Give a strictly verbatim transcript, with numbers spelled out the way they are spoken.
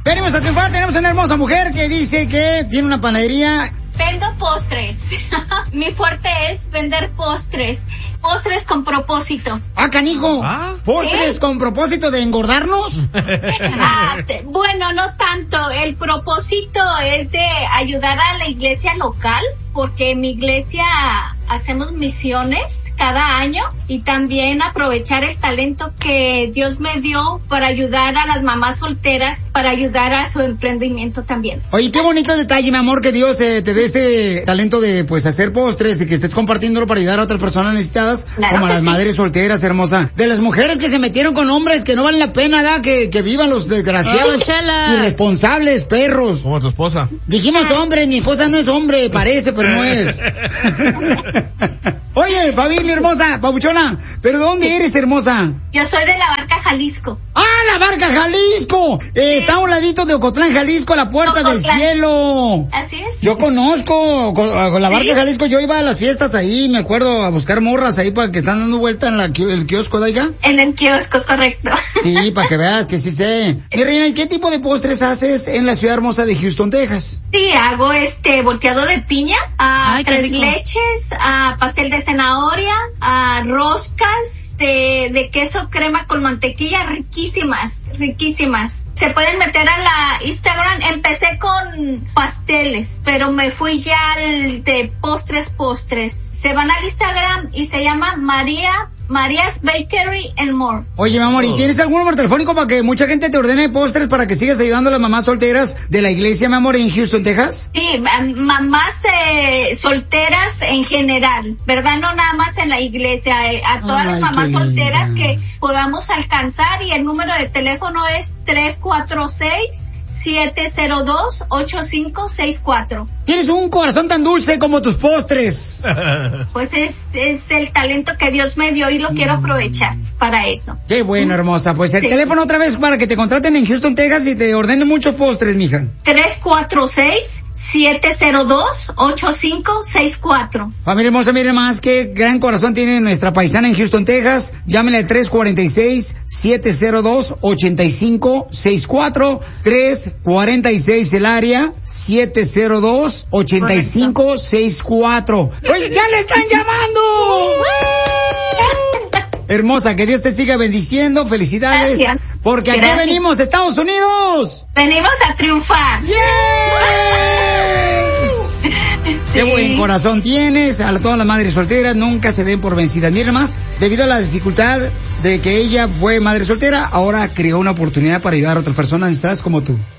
Venimos a triunfar, tenemos una hermosa mujer que dice que tiene una panadería. Vendo postres. Mi fuerte es vender postres. Postres con propósito. Ah, canijo. ¿Ah? ¿Postres ¿Sí? con propósito de engordarnos? Ah, te, bueno, no tanto. El propósito es de ayudar a la iglesia local, porque en mi iglesia hacemos misiones cada año y también aprovechar el talento que Dios me dio para ayudar a las mamás solteras, para ayudar a su emprendimiento también. Oye, qué bonito detalle, mi amor, que Dios eh, te dé este talento de pues hacer postres y que estés compartiéndolo para ayudar a otras personas necesitadas, claro, como a las sí. madres solteras, hermosa. De las mujeres que se metieron con hombres que no valen la pena, ¿verdad? Que, que vivan los desgraciados, oh, irresponsables, perros. Como tu esposa. Dijimos hombre, mi esposa no es hombre, parece, pero no es. Oye, familia hermosa, papuchona, ¿pero dónde eres, hermosa? Yo soy de La Barca, Jalisco. ¡Ah, La Barca, Jalisco! Eh, sí. Está a un ladito de Ocotlán, Jalisco, la puerta Ocotlán. del cielo. Así es. Yo conozco con, con La Barca, ¿Sí? Jalisco, yo iba a las fiestas ahí, me acuerdo, a buscar morras ahí para que están dando vuelta en la, el kiosco de allá. En el kiosco, correcto. Sí, para que veas que sí sé. Mi reina, ¿y qué tipo de postres haces en la ciudad hermosa de Houston, Texas? Sí, hago este volteado de piña, a Ay, tres leches, a pastel de zanahoria, a roscas de, de queso crema con mantequilla, riquísimas, riquísimas. Se pueden meter a la Instagram. Empecé con pasteles, pero me fui ya al de postres, postres. Se van al Instagram y se llama María María's Bakery and More. Oye, mi amor, ¿y tienes algún número telefónico para que mucha gente te ordene postres para que sigas ayudando a las mamás solteras de la iglesia, mi amor, en Houston, Texas? Sí, mamás eh, solteras en general, ¿verdad? No nada más en la iglesia, eh, a todas Ay, las mamás solteras que podamos alcanzar, y el número de teléfono es tres cuatro seis, siete cero dos, ocho cinco seis cuatro. Tienes un corazón tan dulce como tus postres. Pues es, es el talento que Dios me dio y lo quiero aprovechar para eso. Qué bueno, hermosa. Pues el sí. teléfono otra vez para que te contraten en Houston, Texas y te ordenen muchos postres, mija. tres cuatro seis, siete cero dos, ocho cinco seis cuatro. Familia hermosa, miren más qué gran corazón tiene nuestra paisana en Houston, Texas. Llámenle al tres cuatro seis, siete cero dos, ocho cinco seis cuatro. tres cuatro seis el área, siete cero dos, ocho cinco seis cuatro. ¡Oye, ya le están llamando! Hermosa, que Dios te siga bendiciendo, felicidades. Gracias. Porque aquí Gracias. venimos, Estados Unidos. Venimos a triunfar. ¡Yes! Sí. Qué buen corazón tienes. A todas las madres solteras, nunca se den por vencidas. Miren más, debido a la dificultad de que ella fue madre soltera, ahora creó una oportunidad para ayudar a otras personas necesitadas como tú.